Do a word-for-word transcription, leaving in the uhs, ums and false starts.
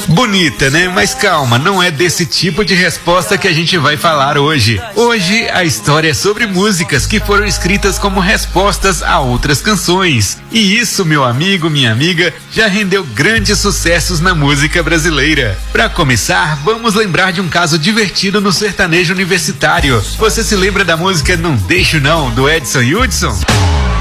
Bonita, né? Mas calma, não é desse tipo de resposta que a gente vai falar hoje. Hoje a história é sobre músicas que foram escritas como respostas a outras canções. E isso, meu amigo, minha amiga, já rendeu grandes sucessos na música brasileira. Para começar, vamos lembrar de um caso divertido no sertanejo universitário. Você se lembra da música Não Deixo Não, do Edson Hudson?